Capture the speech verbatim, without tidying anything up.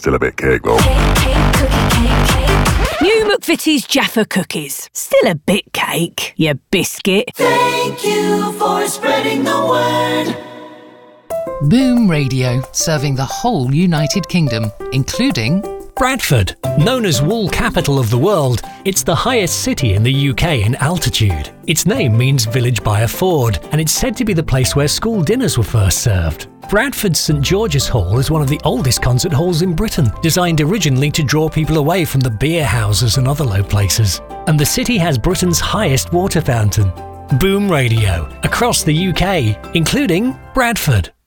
Still a bit cake though. Cake, cake, cookie, cake, cake. New McVitie's Jaffa Cookies. Still a bit cake, you biscuit. Thank you for spreading the word. Boom Radio, serving the whole United Kingdom, including Bradford. Known as wool capital of the world, it's the highest city in the U K in altitude. Its name means village by a ford, and it's said to be the place where school dinners were first served. Bradford's St George's Hall is one of the oldest concert halls in Britain, designed originally to draw people away from the beer houses and other low places. And the city has Britain's highest water fountain. Boom Radio, across the U K, including Bradford.